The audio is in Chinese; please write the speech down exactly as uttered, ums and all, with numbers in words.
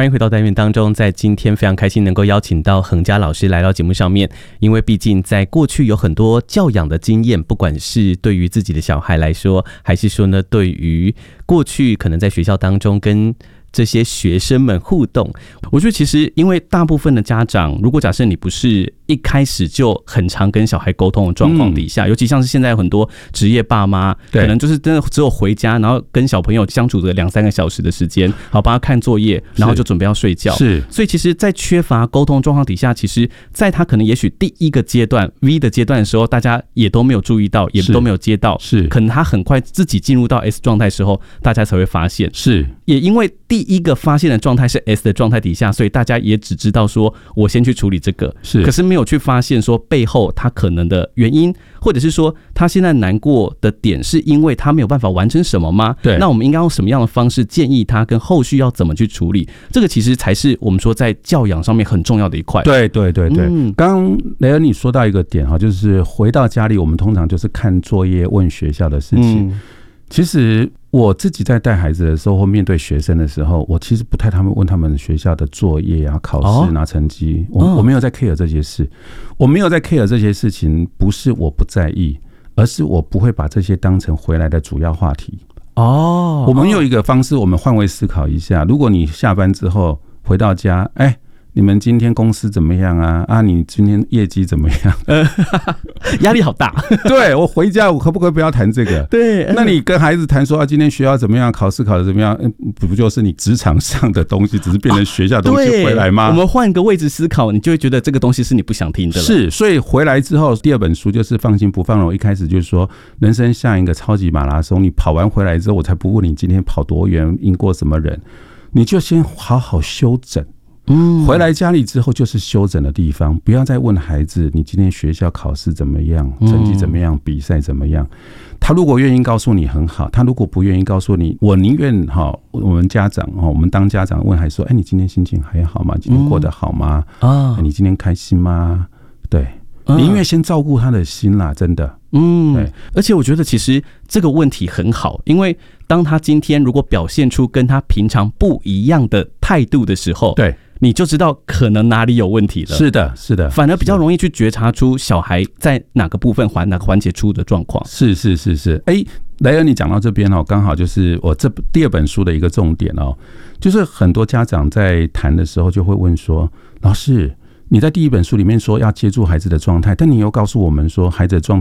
欢迎回到单元当中，在今天非常开心能够邀请到恒嘉老师来到节目上面，因为毕竟在过去有很多教养的经验，不管是对于自己的小孩来说，还是说呢对于过去可能在学校当中跟这些学生们互动，我觉得其实因为大部分的家长，如果假设你不是一开始就很常跟小孩沟通的状况底下、嗯、尤其像是现在有很多职业爸妈，可能就是真的只有回家，然后跟小朋友相处的两三个小时的时间，好帮他看作业，然后就准备要睡觉。是，所以其实在缺乏沟通状况底下，其实在他可能也许第一个阶段 V 的阶段的时候，大家也都没有注意到，也都没有接到，是可能他很快自己进入到 S 状态的时候，大家才会发现。是，也因为第一个发现的状态是 S 的状态底下，所以大家也只知道说我先去处理这个，是，可是没有去发现说背后他可能的原因，或者是说他现在难过的点是因为他没有办法完成什么吗？对，那我们应该用什么样的方式建议他，跟后续要怎么去处理？这个其实才是我们说在教养上面很重要的一块。对对对对，嗯，刚刚雷恩你说到一个点哈，就是回到家里，我们通常就是看作业、问学校的事情。嗯，其实我自己在带孩子的时候，或面对学生的时候，我其实不太他们问他们学校的作业啊、考试拿成绩，哦，我我没有在 care 这些事，我没有在 care 这些事情，不是我不在意，而是我不会把这些当成回来的主要话题。哦，我们有一个方式，我们换位思考一下，如果你下班之后回到家，哎，欸，你们今天公司怎么样啊？啊，你今天业绩怎么样？呃，压力好大。对，我回家我可不可以不要谈这个？对，那你跟孩子谈说啊，今天学校怎么样，考试考得怎么样？不就是你职场上的东西，只是变成学校的东西回来吗？啊，我们换个位置思考，你就会觉得这个东西是你不想听的了。是，所以回来之后，第二本书就是放心不放容。一开始就是说，人生像一个超级马拉松，你跑完回来之后，我才不问你今天跑多远，赢过什么人，你就先好好休整。嗯，回来家里之后就是休整的地方，不要再问孩子你今天学校考试怎么样，成绩怎么样，比赛怎么样。他如果愿意告诉你很好，他如果不愿意告诉你，我宁愿哈，我们家长哈，我们当家长问孩子说，哎，你今天心情还好吗？今天过得好吗？啊，你今天开心吗？对，你宁愿先照顾他的心啦，真的。嗯，对，而且我觉得其实这个问题很好，因为当他今天如果表现出跟他平常不一样的态度的时候，对，你就知道可能哪里有问题了。是的，是的，反而比较容易去觉察出小孩在哪个部分环哪个环节出的状况。是是是是，哎，雷恩，你讲到这边哦，刚好就是我这第二本书的一个重点哦，就是很多家长在谈的时候就会问说，老师，你在第一本书里面说要接住孩子的状态，但你又告诉我们说孩子的状态